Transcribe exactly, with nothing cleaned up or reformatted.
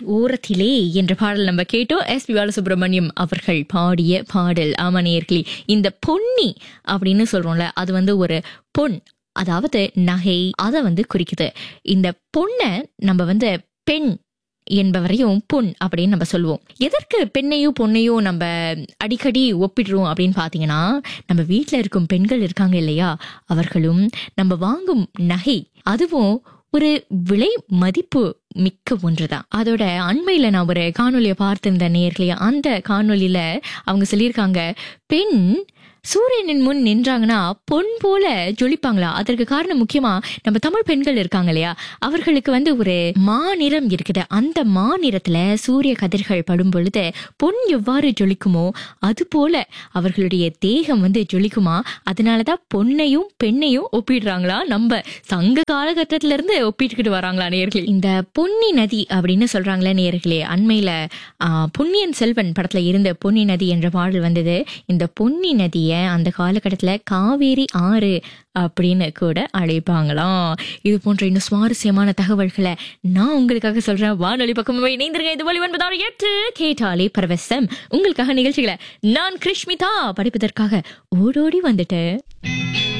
ஓரத்திலே என்ற பாடல் நம்ம கேட்டோம். எஸ் பி பாலசுப்ரமணியம் அவர்கள் பாடிய பாடல். ஆமா நேயர்களே, இந்த பொன்னி அப்படின்னு சொல்றோம்ல, அது வந்து ஒரு பொன், அதாவது நகை, அதை வந்து குறிக்குது. இந்த பொண்ணை நம்ம வந்து பெண் என்பவரையும் பொன் அப்படின்னு நம்ம சொல்லுவோம். எதற்கு பெண்ணையும் பொண்ணையும் நம்ம அடிக்கடி ஒப்பிடுறோம் அப்படின்னு பாத்தீங்கன்னா, நம்ம வீட்டுல இருக்கும் பெண்கள் இருக்காங்க இல்லையா, அவர்களும் நம்ம வாங்கும் நகை அதுவும் ஒரு விலை மதிப்பு மிக்க ஒன்றுதான். அதோட அண்மையில நான் ஒரு காணொலியை பார்த்திருந்த நேர்களே, அந்த காணொலியில அவங்க சொல்லியிருக்காங்க, பெண் சூரியனின் முன் நின்றாங்கன்னா பொன் போல ஜொலிப்பாங்களா. அதற்கு காரணம் முக்கியமா நம்ம தமிழ் பெண்கள் இருக்காங்க இல்லையா, அவர்களுக்கு வந்து ஒரு மாநிறம் இருக்குது. அந்த மாநிறத்துல சூரிய கதிர்கள் படும் பொழுது பொன் எவ்வாறு ஜொலிக்குமோ அது போல அவர்களுடைய தேகம் வந்து ஜொலிக்குமா. அதனாலதான் பொன்னையும் பெண்ணையும் ஒப்பிடுறாங்களா. நம்ம சங்க காலகட்டத்தில இருந்து ஒப்பிட்டுக்கிட்டு வராங்களா நேர்களே. இந்த பொன்னி நதி அப்படின்னு சொல்றாங்களே நேர்களே, அண்மையில ஆஹ் பொன்னியின் செல்வன் படத்துல இருந்த பொன்னி நதி என்ற பாடல் வந்தது. இந்த பொன்னி நதிய அந்த காலகட்டத்துல காவேரி ஆறு அப்படின்னு கூட அழைப்பாங்களாம். இது போன்ற இன்னும் சுவாரஸ்யமான தகவல்களை நான் உங்களுக்காக சொல்றேன். வானொலி பக்கமே இணைந்திருங்க. இது ஒலி ஒன்பதாறு எட்டு கேட்டாலே பரவசம். உங்களுக்காக நிகழ்ச்சிகளை நான் கிருஷ்மிதா படிப்பதற்காக ஓடோடி வந்துட்டேன்.